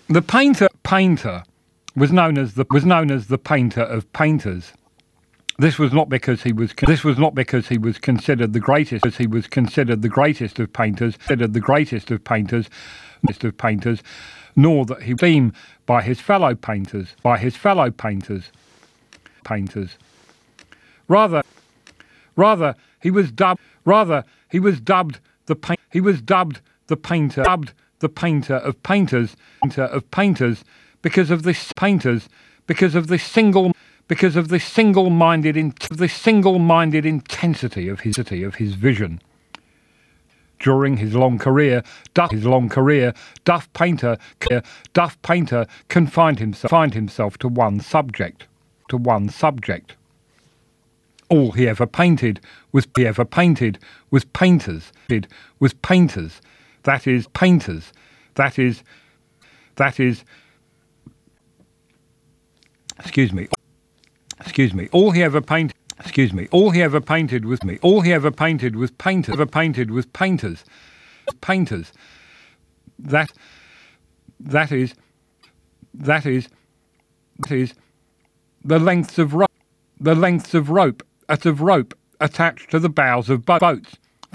The painter was known as the painter of painters. This was not because he was considered the greatest, as he was considered the greatest of painters, nor that he was esteemed by his fellow painters, Rather, he was dubbed the painter of painters because of this single-minded intensity of his vision. During his long career, Duff Painter confined himself to one subject. All he ever painted was painters. That is painters. Excuse me. All he ever painted was painters. That is the lengths of rope attached to the bows of boats.